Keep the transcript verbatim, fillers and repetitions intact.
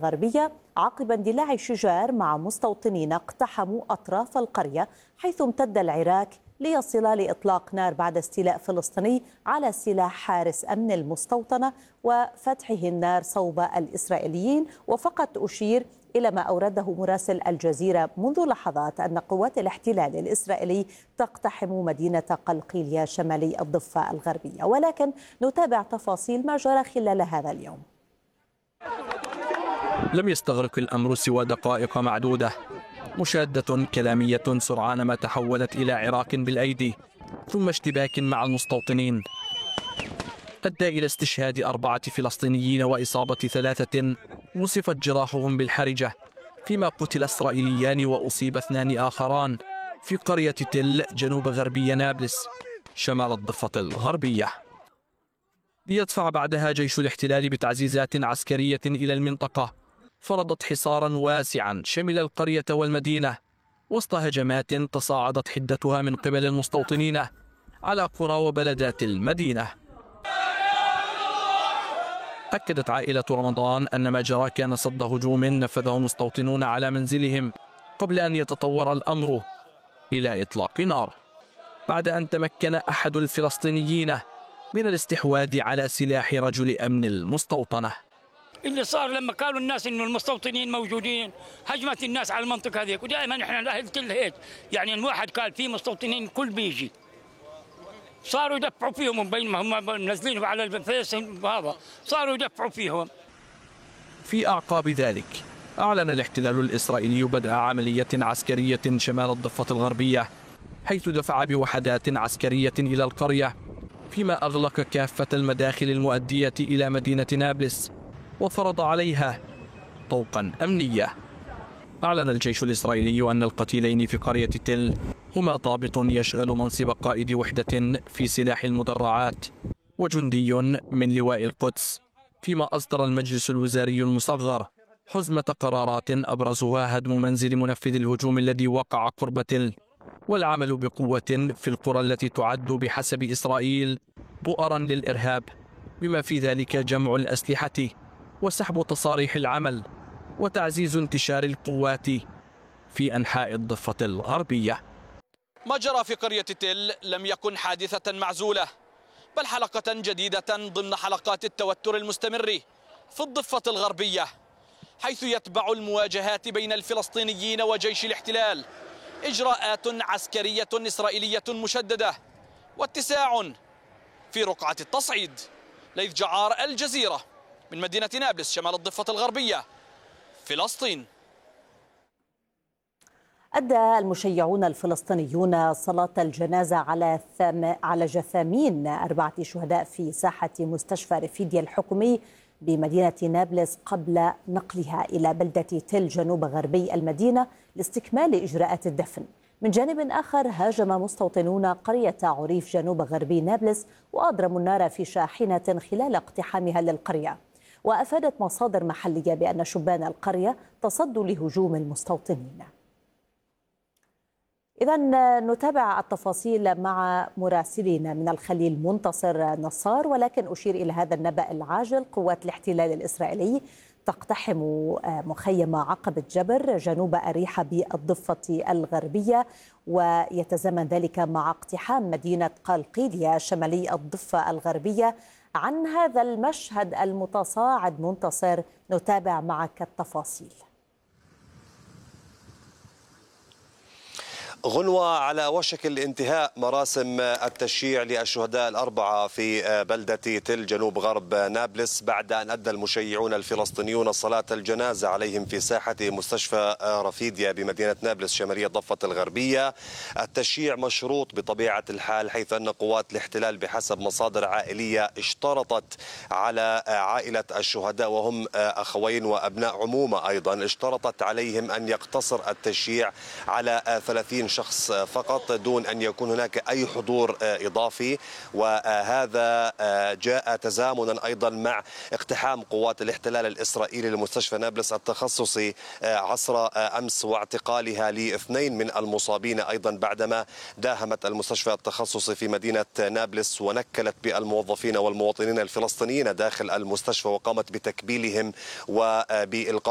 الغربية عقب اندلاع شجار مع مستوطنين اقتحموا أطراف القرية حيث امتد العراك ليصل لإطلاق نار بعد استيلاء فلسطيني على سلاح حارس أمن المستوطنة وفتحه النار صوب الإسرائيليين. وفقط أشير إلى ما أورده مراسل الجزيرة منذ لحظات أن قوات الاحتلال الإسرائيلي تقتحم مدينة قلقيلية شمالي الضفة الغربية، ولكن نتابع تفاصيل ما جرى خلال هذا اليوم. لم يستغرق الأمر سوى دقائق معدودة، مشادة كلامية سرعان ما تحولت إلى عراك بالأيدي ثم اشتباك مع المستوطنين أدى إلى استشهاد أربعة فلسطينيين وإصابة ثلاثة وصفت جراحهم بالحرجة، فيما قتل إسرائيليان وأصيب اثنان آخران في قرية تل جنوب غربي نابلس شمال الضفة الغربية. ليدفع بعدها جيش الاحتلال بتعزيزات عسكرية إلى المنطقة فرضت حصارا واسعا شمل القرية والمدينة وسط هجمات تصاعدت حدتها من قبل المستوطنين على قرى وبلدات المدينة. أكدت عائلة رمضان أن ما جرى كان صد هجوم نفذه مستوطنون على منزلهم قبل أن يتطور الأمر إلى إطلاق نار، بعد أن تمكن أحد الفلسطينيين من الاستحواذ على سلاح رجل أمن المستوطنة. اللي صار لما قالوا الناس انه المستوطنين موجودين هجمت الناس على المنطقه هذيك، ودائما احنا الاهل كل هيك يعني الواحد قال في مستوطنين كل بيجي صاروا يدفعوا فيهم بين ما هم منزلينهم على الفيس هذا صاروا يدفعوا فيهم. في أعقاب ذلك أعلن الاحتلال الإسرائيلي بدء عملية عسكرية شمال الضفة الغربية حيث دفع بوحدات عسكرية إلى القرية فيما أغلق كافة المداخل المؤدية إلى مدينة نابلس وفرض عليها طوقا أمنية. أعلن الجيش الإسرائيلي أن القتيلين في قرية تل هما ضابط يشغل منصب قائد وحدة في سلاح المدرعات وجندي من لواء القدس، فيما أصدر المجلس الوزاري المصغر حزمة قرارات أبرزها هدم منزل منفذ الهجوم الذي وقع قرب تل والعمل بقوة في القرى التي تعد بحسب إسرائيل بؤرا للإرهاب، بما في ذلك جمع الأسلحة وسحب تصاريح العمل وتعزيز انتشار القوات في أنحاء الضفة الغربية. ما جرى في قرية تل لم يكن حادثة معزولة، بل حلقة جديدة ضمن حلقات التوتر المستمر في الضفة الغربية، حيث يتبع المواجهات بين الفلسطينيين وجيش الاحتلال إجراءات عسكرية إسرائيلية مشددة واتساع في رقعة التصعيد. ليث جعار، الجزيرة، من مدينة نابلس شمال الضفة الغربية، فلسطين. أدى المشيعون الفلسطينيون صلاة الجنازة على ثم... على جثامين أربعة شهداء في ساحة مستشفى رفيديا الحكومي بمدينة نابلس قبل نقلها إلى بلدة تل جنوب غربي المدينة لاستكمال إجراءات الدفن. من جانب آخر هاجم مستوطنون قرية عريف جنوب غربي نابلس وأضرموا النار في شاحنة خلال اقتحامها للقرية. وأفادت مصادر محلية بأن شبان القرية تصدوا لهجوم المستوطنين. إذن نتابع التفاصيل مع مراسلين من الخليل منتصر نصار، ولكن أشير إلى هذا النبأ العاجل. قوات الاحتلال الإسرائيلي تقتحم مخيم عقبة جبر جنوب أريحة بالضفة الغربية، ويتزامن ذلك مع اقتحام مدينة قلقيلية شمالي الضفة الغربية. عن هذا المشهد المتصاعد منتصر نتابع معك التفاصيل. غنوة، على وشك الانتهاء مراسم التشييع للشهداء الأربعة في بلدة تل جنوب غرب نابلس بعد أن أدى المشيعون الفلسطينيون صلاة الجنازة عليهم في ساحة مستشفى رفيديا بمدينة نابلس شمالية الضفة الغربية. التشييع مشروط بطبيعة الحال، حيث أن قوات الاحتلال بحسب مصادر عائلية اشترطت على عائلة الشهداء وهم أخوين وأبناء عمومة أيضا، اشترطت عليهم أن يقتصر التشييع على ثلاثين شخص فقط دون أن يكون هناك أي حضور إضافي. وهذا جاء تزامنا أيضا مع اقتحام قوات الاحتلال الإسرائيلي لمستشفى نابلس التخصصي عصر أمس واعتقالها لاثنين من المصابين أيضا بعدما داهمت المستشفى التخصصي في مدينة نابلس ونكلت بالموظفين والمواطنين الفلسطينيين داخل المستشفى وقامت بتكبيلهم وبإلقاء